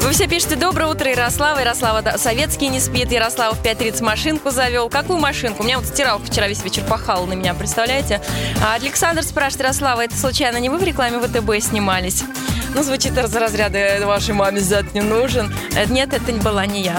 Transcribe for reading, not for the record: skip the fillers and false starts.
Вы все пишете: доброе утро, Ярослава. Ярослава советский не спит. Ярослава в 5:30 машинку завел. Какую машинку? У меня вот стиралка вчера весь вечер пахала на меня, представляете? А Александр спрашивает: Ярослава, это случайно не вы в рекламе ВТБ снимались? Ну, звучит из разряда: вашей маме зад не нужен. Нет, это была не я.